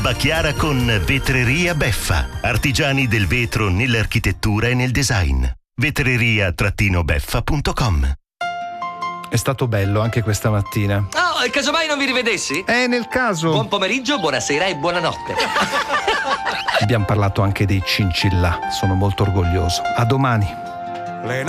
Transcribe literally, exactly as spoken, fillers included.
Chiara con Vetreria Beffa, artigiani del vetro nell'architettura e nel design. vetreria beffa punto com. È stato bello anche questa mattina. Oh, casomai non vi rivedessi? Eh, nel caso. Buon pomeriggio, buonasera e buonanotte. Abbiamo parlato anche dei cincillà, sono molto orgoglioso. A domani.